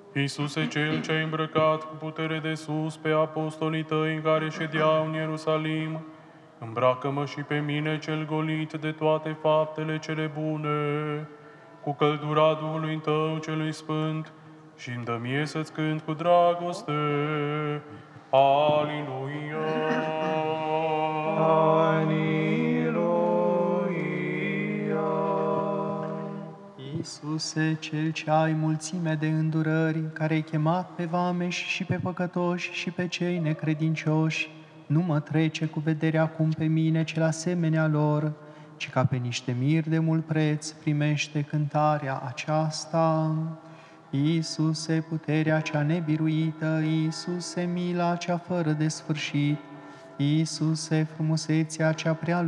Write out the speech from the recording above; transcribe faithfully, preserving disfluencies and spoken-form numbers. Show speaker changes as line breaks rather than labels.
Iisuse, Cel ce ai îmbrăcat cu putere de sus pe apostolii tăi în care ședeau în Ierusalim, îmbracă-mă și pe mine cel golit de toate faptele cele bune, cu căldura Duhului Tău celui Sfânt, și îmi dă mie să-ți cânt cu dragoste. Aliluia!
Iisuse, Cel ce ai mulțime de îndurări, care ai chemat pe vameși și pe păcătoși și pe cei necredincioși, nu mă trece cu vederea acum pe mine cel asemenea lor, ci ca pe niște miri de mult preț primește cântarea aceasta. Iisuse, puterea cea nebiruită, Iisuse, mila cea fără de sfârșit, Iisuse, frumusețea cea prea